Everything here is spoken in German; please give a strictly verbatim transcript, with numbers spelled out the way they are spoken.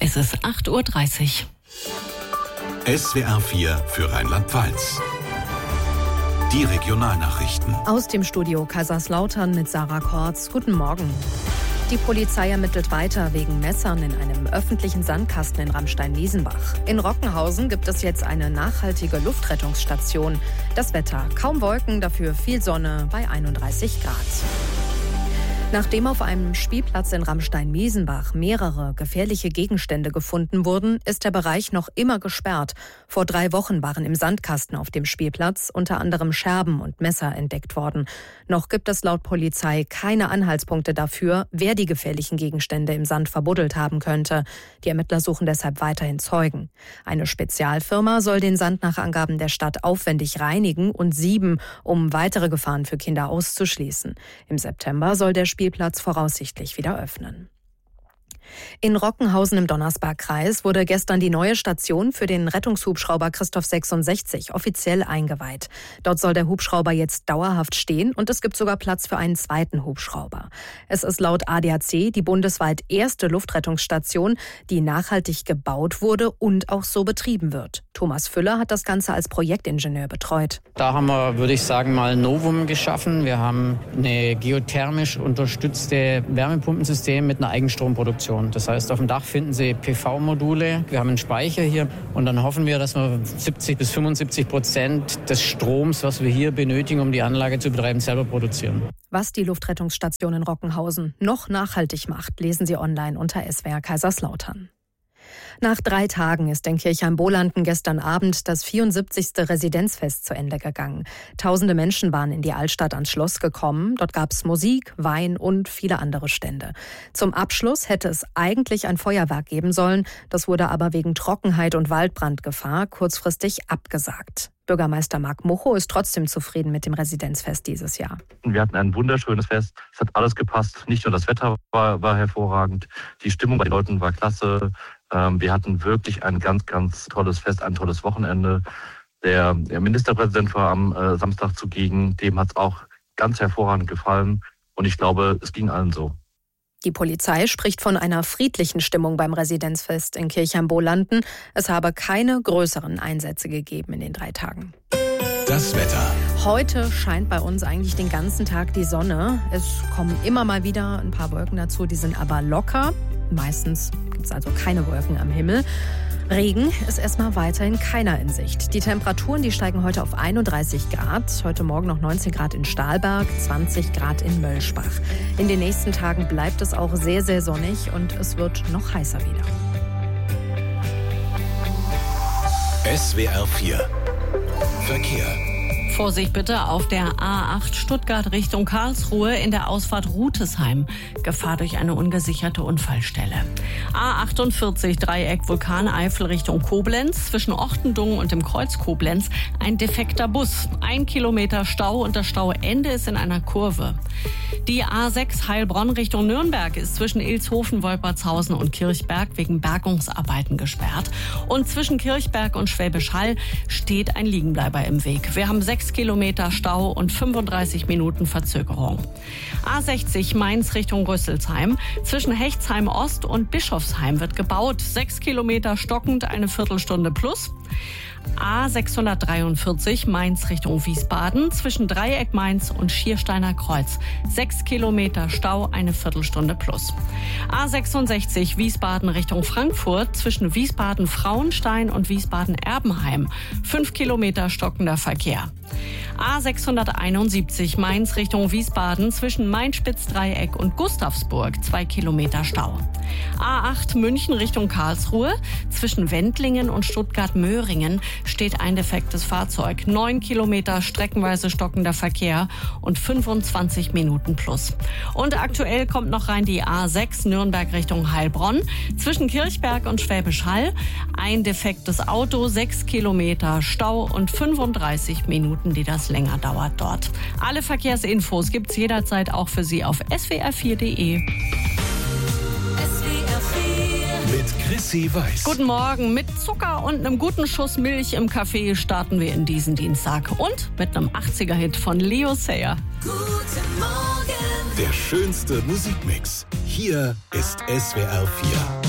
Es ist acht Uhr dreißig. S W R vier für Rheinland-Pfalz. Die Regionalnachrichten. Aus dem Studio Kaiserslautern mit Sarah Kortz. Guten Morgen. Die Polizei ermittelt weiter wegen Messern in einem öffentlichen Sandkasten in Ramstein-Miesenbach. In Rockenhausen gibt es jetzt eine nachhaltige Luftrettungsstation. Das Wetter: kaum Wolken, dafür viel Sonne bei einunddreißig Grad. Nachdem auf einem Spielplatz in Ramstein-Miesenbach mehrere gefährliche Gegenstände gefunden wurden, ist der Bereich noch immer gesperrt. Vor drei Wochen waren im Sandkasten auf dem Spielplatz unter anderem Scherben und Messer entdeckt worden. Noch gibt es laut Polizei keine Anhaltspunkte dafür, wer die gefährlichen Gegenstände im Sand verbuddelt haben könnte. Die Ermittler suchen deshalb weiterhin Zeugen. Eine Spezialfirma soll den Sand nach Angaben der Stadt aufwendig reinigen und sieben, um weitere Gefahren für Kinder auszuschließen. Im September soll der Spielplatz voraussichtlich wieder öffnen. In Rockenhausen im Donnersbergkreis wurde gestern die neue Station für den Rettungshubschrauber Christoph sechsundsechzig offiziell eingeweiht. Dort soll der Hubschrauber jetzt dauerhaft stehen und es gibt sogar Platz für einen zweiten Hubschrauber. Es ist laut A D A C die bundesweit erste Luftrettungsstation, die nachhaltig gebaut wurde und auch so betrieben wird. Thomas Füller hat das Ganze als Projektingenieur betreut. Da haben wir, würde ich sagen, mal ein Novum geschaffen. Wir haben eine geothermisch unterstützte Wärmepumpensystem mit einer Eigenstromproduktion. Das heißt, auf dem Dach finden Sie P V-Module. Wir haben einen Speicher hier und dann hoffen wir, dass wir siebzig bis fünfundsiebzig Prozent des Stroms, was wir hier benötigen, um die Anlage zu betreiben, selber produzieren. Was die Luftrettungsstation in Rockenhausen noch nachhaltig macht, lesen Sie online unter S W R Kaiserslautern. Nach drei Tagen ist in Kirchheim-Bolanden gestern Abend das vierundsiebzigste Residenzfest zu Ende gegangen. Tausende Menschen waren in die Altstadt ans Schloss gekommen. Dort gab es Musik, Wein und viele andere Stände. Zum Abschluss hätte es eigentlich ein Feuerwerk geben sollen. Das wurde aber wegen Trockenheit und Waldbrandgefahr kurzfristig abgesagt. Bürgermeister Marc Mucho ist trotzdem zufrieden mit dem Residenzfest dieses Jahr. Wir hatten ein wunderschönes Fest. Es hat alles gepasst. Nicht nur das Wetter war, war hervorragend. Die Stimmung bei den Leuten war klasse. Wir hatten wirklich ein ganz, ganz tolles Fest, ein tolles Wochenende. Der, der Ministerpräsident war am äh, Samstag zugegen. Dem hat es auch ganz hervorragend gefallen. Und ich glaube, es ging allen so. Die Polizei spricht von einer friedlichen Stimmung beim Residenzfest in Kirchheim-Bolanden. Es habe keine größeren Einsätze gegeben in den drei Tagen. Das Wetter. Heute scheint bei uns eigentlich den ganzen Tag die Sonne. Es kommen immer mal wieder ein paar Wolken dazu, die sind aber locker. Meistens gibt es also keine Wolken am Himmel. Regen ist erstmal weiterhin keiner in Sicht. Die Temperaturen, die steigen heute auf einunddreißig Grad. Heute Morgen noch neunzehn Grad in Stahlberg, zwanzig Grad in Mölschbach. In den nächsten Tagen bleibt es auch sehr, sehr sonnig und es wird noch heißer wieder. S W R vier Verkehr. Vorsicht bitte auf der A acht Stuttgart Richtung Karlsruhe in der Ausfahrt Rutesheim. Gefahr durch eine ungesicherte Unfallstelle. A achtundvierzig Dreieck Vulkaneifel Richtung Koblenz. Zwischen Ortendungen und dem Kreuz Koblenz ein defekter Bus. Ein Kilometer Stau und das Stauende ist in einer Kurve. Die A sechs Heilbronn Richtung Nürnberg ist zwischen Ilshofen, Wolpertshausen und Kirchberg wegen Bergungsarbeiten gesperrt. Und zwischen Kirchberg und Schwäbisch Hall steht ein Liegenbleiber im Weg. Wir haben sechs Kilometer Stau und fünfunddreißig Minuten Verzögerung. A sechzig Mainz Richtung Rüsselsheim. Zwischen Hechtsheim Ost und Bischofsheim wird gebaut. Sechs Kilometer stockend, eine Viertelstunde plus. A sechshundertdreiundvierzig Mainz Richtung Wiesbaden. Zwischen Dreieck Mainz und Schiersteiner Kreuz. Sechs Kilometer Stau, eine Viertelstunde plus. A sechsundsechzig Wiesbaden Richtung Frankfurt. Zwischen Wiesbaden-Frauenstein und Wiesbaden-Erbenheim. Fünf Kilometer stockender Verkehr. A sechshunderteinundsiebzig Mainz Richtung Wiesbaden. Zwischen Main-Spitz-Dreieck und Gustavsburg. Zwei Kilometer Stau. A acht München Richtung Karlsruhe. Zwischen Wendlingen und Stuttgart-Möhringen steht ein defektes Fahrzeug. Neun Kilometer streckenweise stockender Verkehr und fünfundzwanzig Minuten plus. Und aktuell kommt noch rein die A sechs Nürnberg Richtung Heilbronn. Zwischen Kirchberg und Schwäbisch Hall ein defektes Auto, sechs Kilometer Stau und fünfunddreißig Minuten, die das länger dauert dort. Alle Verkehrsinfos gibt's jederzeit auch für Sie auf S W R vier Punkt de. Mit Chrissy Weiß. Guten Morgen. Mit Zucker und einem guten Schuss Milch im Kaffee starten wir in diesen Dienstag. Und mit einem achtziger-Hit von Leo Sayer. Guten Morgen. Der schönste Musikmix. Hier ist S W R vier.